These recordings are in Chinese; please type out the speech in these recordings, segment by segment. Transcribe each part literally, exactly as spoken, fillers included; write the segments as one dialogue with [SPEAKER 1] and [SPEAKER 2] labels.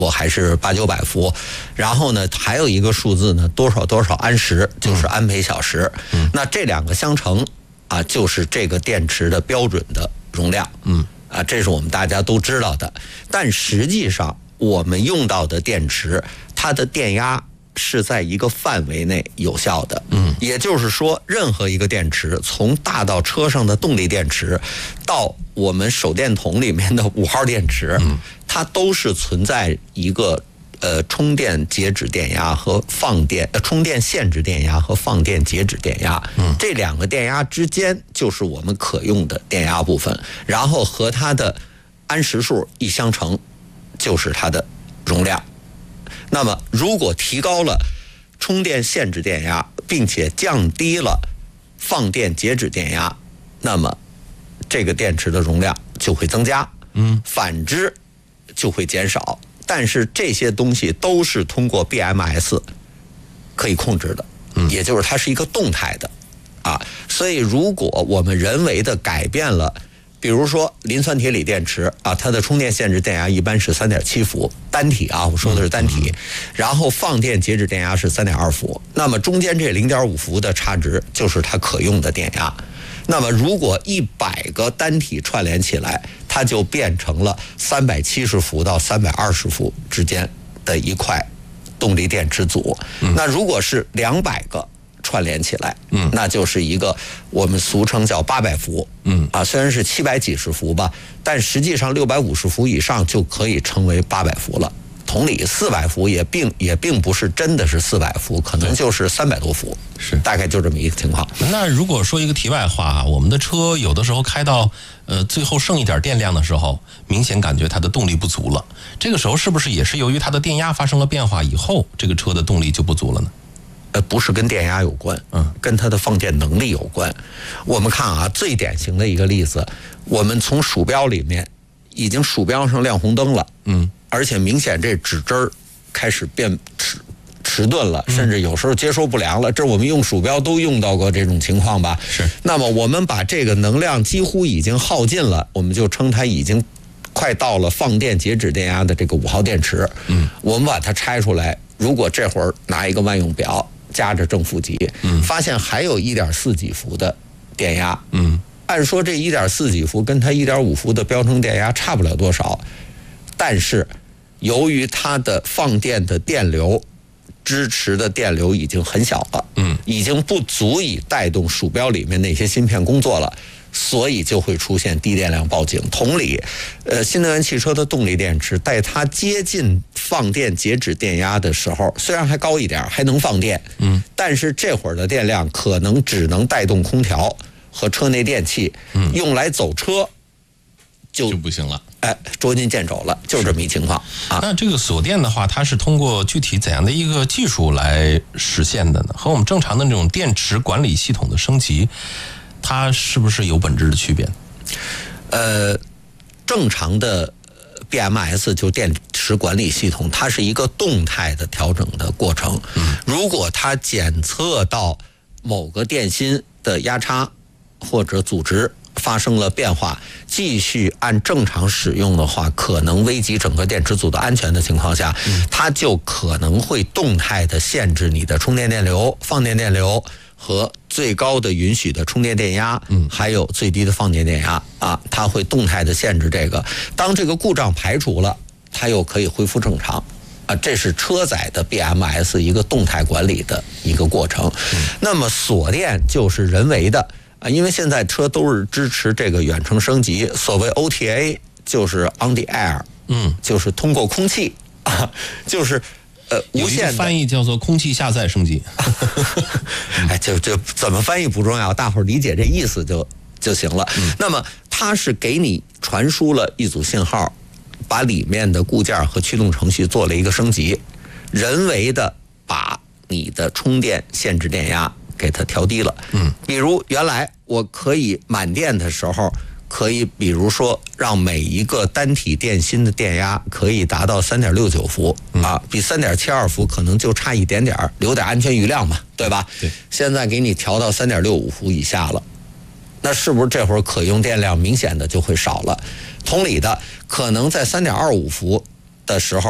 [SPEAKER 1] 我还是八九百伏，然后呢，还有一个数字呢，多少多少安时，就是安培小时。嗯，那这两个相乘啊，就是这个电池的标准的容量。嗯，啊，这是我们大家都知道的。但实际上，我们用到的电池，它的电压是在一个范围内有效的。嗯，也就是说，任何一个电池，从大到车上的动力电池，到我们手电筒里面的五号电池，嗯，它都是存在一个呃充电截止电压和放电呃充电限制电压和放电截止电压。嗯，这两个电压之间就是我们可用的电压部分，然后和它的安时数一相乘，就是它的容量。那么，如果提高了充电限制电压，并且降低了放电截止电压，那么这个电池的容量就会增加。嗯，反之就会减少。但是这些东西都是通过 B M S 可以控制的，嗯，也就是它是一个动态的啊。所以，如果我们人为的改变了，比如说磷酸铁锂电池啊，它的充电限制电压一般是 三点七伏单体啊，我说的是单体，然后放电截止电压是 三点二伏，那么中间这 零点五伏的差值就是它可用的电压。那么如果一百个单体串联起来，它就变成了三百七十伏到三百二十伏之间的一块动力电池组。嗯，那如果是两百个串联起来，嗯，那就是一个我们俗称叫八百伏，嗯啊，虽然是七百几十伏吧，但实际上六百五十伏以上就可以称为八百伏了。同理，四百伏也并也并不是真的是四百伏，可能就是三百多伏，是大概就这么一个情况。
[SPEAKER 2] 那如果说一个题外话，我们的车有的时候开到呃最后剩一点电量的时候，明显感觉它的动力不足了，这个时候是不是也是由于它的电压发生了变化以后，这个车的动力就不足了呢？
[SPEAKER 1] 呃，不是跟电压有关，嗯，跟它的放电能力有关。我们看啊，最典型的一个例子，我们从鼠标里面已经鼠标上亮红灯了，嗯，而且明显这指针儿开始变迟迟钝了，甚至有时候接收不良了。这我们用鼠标都用到过这种情况吧？
[SPEAKER 2] 是。
[SPEAKER 1] 那么我们把这个能量几乎已经耗尽了，我们就称它已经快到了放电截止电压的这个五号电池。嗯，我们把它拆出来，如果这会儿拿一个万用表夹着正负极，嗯，发现还有一点四几伏的电压，嗯，按说这一点四几伏跟它一点五伏的标称电压差不了多少，但是由于它的放电的电流支持的电流已经很小了，嗯，已经不足以带动鼠标里面那些芯片工作了，所以就会出现低电量报警。同理，呃，新能源汽车的动力电池，在它接近放电截止电压的时候，虽然还高一点，还能放电，嗯，但是这会儿的电量可能只能带动空调和车内电器，嗯，用来走车就
[SPEAKER 2] 就不行了。
[SPEAKER 1] 哎，捉襟见肘了，就这么一情况啊。
[SPEAKER 2] 那这个锁电的话，它是通过具体怎样的一个技术来实现的呢？和我们正常的那种电池管理系统的升级，它是不是有本质的区别？
[SPEAKER 1] 呃，正常的 B M S 就电池管理系统，它是一个动态的调整的过程。嗯，如果它检测到某个电芯的压差或者阻值发生了变化，继续按正常使用的话，可能危及整个电池组的安全的情况下，嗯，它就可能会动态的限制你的充电电流、放电电流和最高的允许的充电电压，嗯，还有最低的放电电压啊，它会动态的限制这个。当这个故障排除了，它又可以恢复正常。啊，这是车载的 B M S 一个动态管理的一个过程。嗯，那么锁电就是人为的。啊，因为现在车都是支持这个远程升级，所谓 O T A 就是 on the air， 嗯，就是通过空气啊，就是呃无线的，
[SPEAKER 2] 有一个翻译叫做空气下载升级。
[SPEAKER 1] 哎，就就怎么翻译不重要，大伙儿理解这意思就就行了。嗯，那么它是给你传输了一组信号，把里面的固件和驱动程序做了一个升级，人为的把你的充电限制电压给它调低了。嗯，比如原来我可以满电的时候，可以比如说让每一个单体电芯的电压可以达到 三点六九伏，嗯，啊，比 三点七二伏可能就差一点点，留点安全余量嘛，对吧？对。现在给你调到 三点六五伏以下了，那是不是这会儿可用电量明显的就会少了？同理的，可能在 三点二五伏的时候，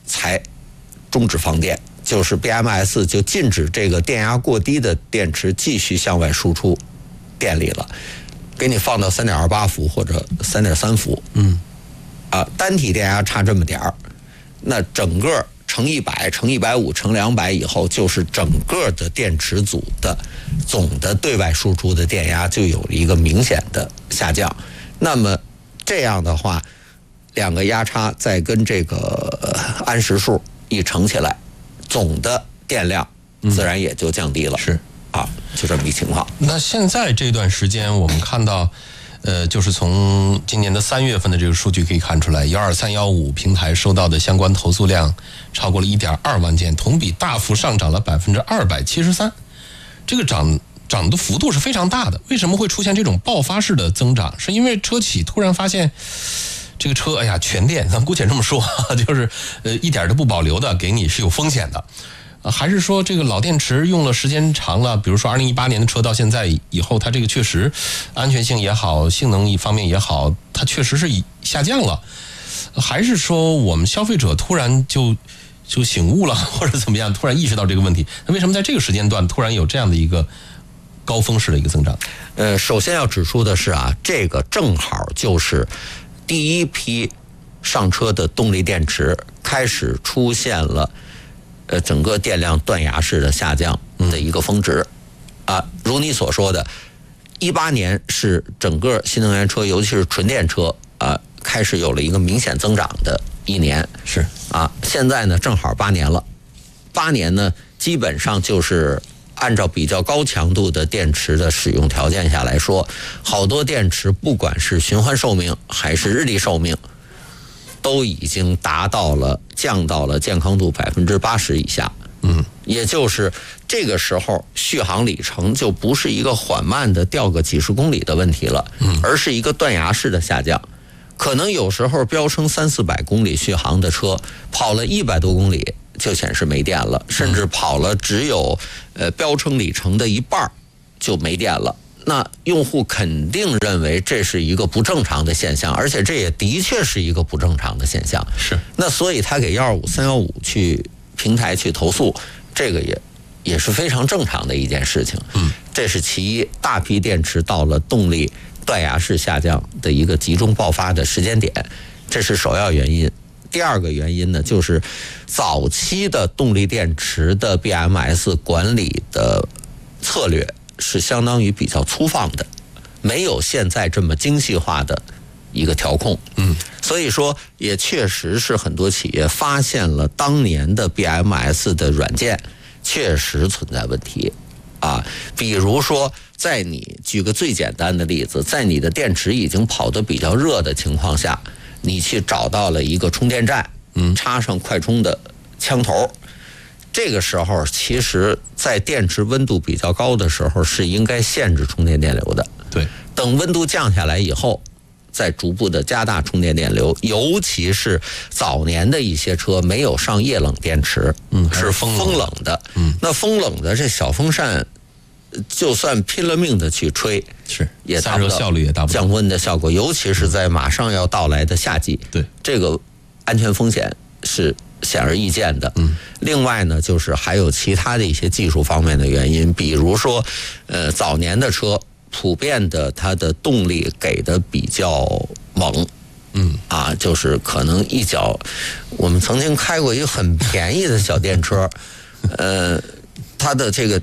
[SPEAKER 1] 才终止放电，就是 B M S 就禁止这个电压过低的电池继续向外输出电力了，给你放到 三点二八 伏或者 三点三 伏。
[SPEAKER 2] 嗯，
[SPEAKER 1] 啊，单体电压差这么点儿，那整个乘一百乘一百五乘两百以后，就是整个的电池组的总的对外输出的电压就有了一个明显的下降。那么这样的话，两个压差再跟这个安时数一乘起来，总的电量自然也就降低了。
[SPEAKER 2] 是
[SPEAKER 1] 啊，就这么一情况。
[SPEAKER 2] 那现在这段时间，我们看到，呃，就是从今年的三月份的这个数据可以看出来，幺二三幺五平台收到的相关投诉量超过了一点二万件，同比大幅上涨了百分之二百七十三，这个涨涨的幅度是非常大的。为什么会出现这种爆发式的增长？是因为车企突然发现这个车，哎呀，全电，咱姑且这么说，就是呃一点都不保留的给你是有风险的。还是说这个老电池用了时间长了，比如说二零一八年的车到现在以后，它这个确实安全性也好，性能一方面也好，它确实是下降了。还是说我们消费者突然就就醒悟了，或者怎么样，突然意识到这个问题？那为什么在这个时间段突然有这样的一个高峰式的一个增长？
[SPEAKER 1] 呃，首先要指出的是啊，这个正好就是第一批上车的动力电池开始出现了呃，整个电量断崖式的下降的一个峰值，啊，如你所说的，一八年是整个新能源车，尤其是纯电车啊，开始有了一个明显增长的一年，
[SPEAKER 2] 是
[SPEAKER 1] 啊，现在呢正好八年了，八年呢基本上就是按照比较高强度的电池的使用条件下来说，好多电池不管是循环寿命还是日历寿命，都已经达到了降到了健康度百分之八十以下，
[SPEAKER 2] 嗯，
[SPEAKER 1] 也就是这个时候续航里程就不是一个缓慢的掉个几十公里的问题了，
[SPEAKER 2] 嗯，
[SPEAKER 1] 而是一个断崖式的下降。可能有时候标称三四百公里续航的车，跑了一百多公里就显示没电了，甚至跑了只有呃标称里程的一半就没电了。那用户肯定认为这是一个不正常的现象，而且这也的确是一个不正常的现象。
[SPEAKER 2] 是，
[SPEAKER 1] 那所以他给幺二五三幺五去平台去投诉，这个也也是非常正常的一件事情。
[SPEAKER 2] 嗯，
[SPEAKER 1] 这是其一，大批电池到了动力断崖式下降的一个集中爆发的时间点，这是首要原因。第二个原因呢，就是早期的动力电池的 B M S 管理的策略是相当于比较粗放的，没有现在这么精细化的一个调控。
[SPEAKER 2] 嗯，
[SPEAKER 1] 所以说也确实是很多企业发现了当年的 B M S 的软件确实存在问题啊，比如说在你举个最简单的例子，在你的电池已经跑得比较热的情况下，你去找到了一个充电站，
[SPEAKER 2] 嗯，
[SPEAKER 1] 插上快充的枪头。这个时候其实在电池温度比较高的时候是应该限制充电电流的，
[SPEAKER 2] 对，
[SPEAKER 1] 等温度降下来以后再逐步的加大充电电流，尤其是早年的一些车没有上液冷电池，
[SPEAKER 2] 嗯，
[SPEAKER 1] 是风冷的，
[SPEAKER 2] 嗯，
[SPEAKER 1] 那风冷的这小风扇就算拼了命的去吹，
[SPEAKER 2] 是
[SPEAKER 1] 也达不到
[SPEAKER 2] 散热效率也达不到
[SPEAKER 1] 降温的效果，尤其是在马上要到来的夏季，
[SPEAKER 2] 对，
[SPEAKER 1] 这个安全风险是显而易见的。
[SPEAKER 2] 嗯，
[SPEAKER 1] 另外呢，就是还有其他的一些技术方面的原因，比如说，呃，早年的车普遍的它的动力给的比较猛，
[SPEAKER 2] 嗯
[SPEAKER 1] 啊，就是可能一脚，我们曾经开过一个很便宜的小电车，呃，它的这个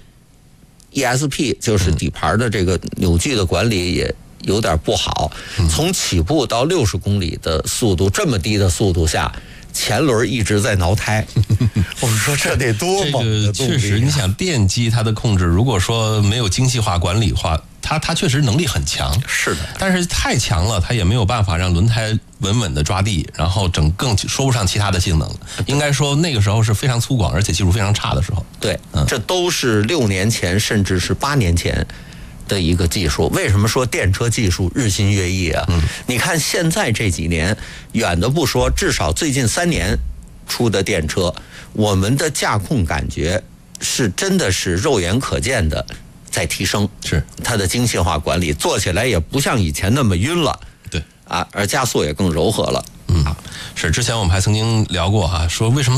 [SPEAKER 1] E S P 就是底盘的这个扭矩的管理也有点不好，从起步到六十公里的速度，这么低的速度下，前轮一直在挠胎。我们说这得多猛的动力啊！
[SPEAKER 2] 这个确实，你想电机它的控制，如果说没有精细化管理的话，它它确实能力很强。
[SPEAKER 1] 是的，
[SPEAKER 2] 但是太强了，它也没有办法让轮胎稳稳的抓地，然后整更说不上其他的性能。应该说那个时候是非常粗犷，而且技术非常差的时候。
[SPEAKER 1] 对，
[SPEAKER 2] 嗯，
[SPEAKER 1] 这都是六年前甚至是八年前的一个技术。为什么说电车技术日新月异啊？
[SPEAKER 2] 嗯，
[SPEAKER 1] 你看现在这几年，远的不说，至少最近三年出的电车，我们的驾控感觉是真的是肉眼可见的在提升，
[SPEAKER 2] 是
[SPEAKER 1] 它的精细化管理，做起来也不像以前那么晕了。
[SPEAKER 2] 对
[SPEAKER 1] 啊，而加速也更柔和了。
[SPEAKER 2] 嗯， 是，之前我们还曾经聊过哈、啊，说为什么